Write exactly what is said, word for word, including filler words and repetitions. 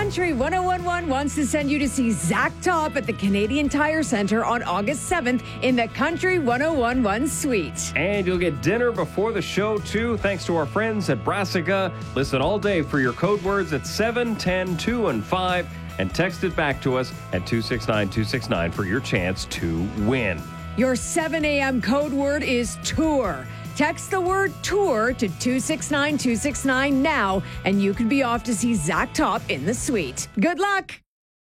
Country ten eleven wants to send you to see Zach Top at the Canadian Tire Centre on August seventh in the Country ten eleven suite. And you'll get dinner before the show, too, thanks to our friends at Brassica. Listen all day for your code words at seven, ten, two, and five, and text it back to us at two six nine two six nine for your chance to win. Your seven a.m. code word is tour. Text the word tour to two six nine two six nine now, and you could be off to see Zach Top in the suite. Good luck.